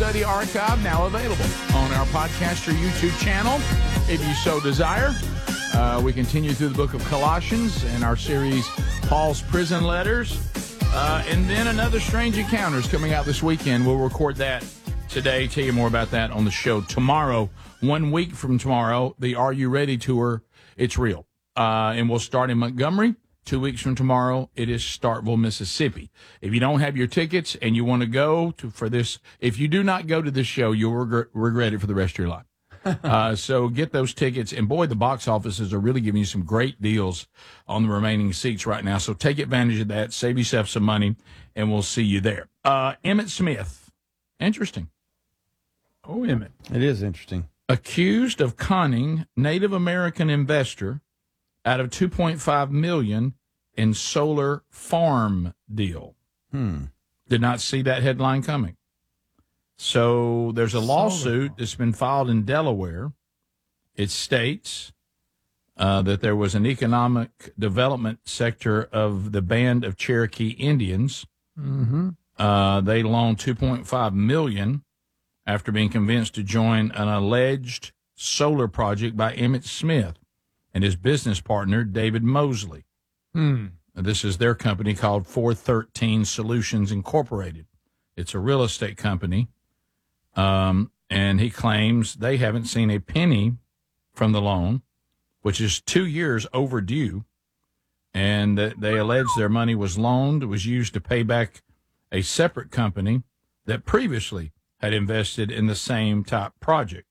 study archive now available on our podcast or YouTube channel, if you so desire. We continue through the book of Colossians and our series, Paul's Prison Letters. And then another Strange Encounters coming out this weekend. We'll record that today. Tell you more about that on the show tomorrow. 1 week from tomorrow, the Are You Ready tour, it's real. And we'll start in Montgomery. 2 weeks from tomorrow, it is Starkville, Mississippi. If you don't have your tickets and you want to go for this, if you do not go to this show, you'll regret it for the rest of your life. So get those tickets. And, boy, the box offices are really giving you some great deals on the remaining seats right now. So take advantage of that. Save yourself some money, and we'll see you there. Emmitt Smith. Interesting. Oh, Emmitt. It is interesting. Accused of conning Native American investor out of $2.5 million in solar farm deal. Did not see that headline coming. So there's a lawsuit that's been filed in Delaware. It states that there was an economic development sector of the Band of Cherokee Indians. Mm-hmm. They loaned $2.5 million after being convinced to join an alleged solar project by Emmitt Smith and his business partner, David Mosley. This is their company called 413 Solutions Incorporated. It's a real estate company. And he claims they haven't seen a penny from the loan, which is 2 years overdue. And they allege their money was loaned. It was used to pay back a separate company that previously had invested in the same type project.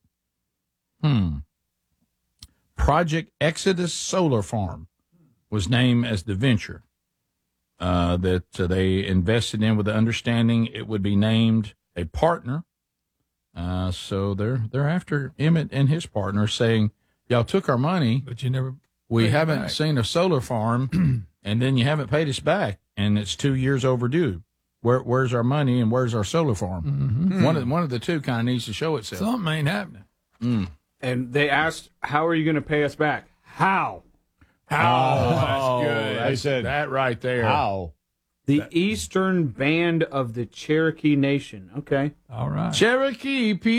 Project Exodus Solar Farm was named as the venture that they invested in with the understanding it would be named a partner. So they're after Emmitt and his partner, saying, y'all took our money, But you never. we haven't seen a solar farm, and then you haven't paid us back, and it's 2 years overdue. Where's our money and where's our solar farm? One of the two kind of needs to show itself. Something ain't happening. And they asked, how are you going to pay us back? How? Oh, that's good. They said that right there. How? The Eastern Band of the Cherokee Nation. Okay. All right. Cherokee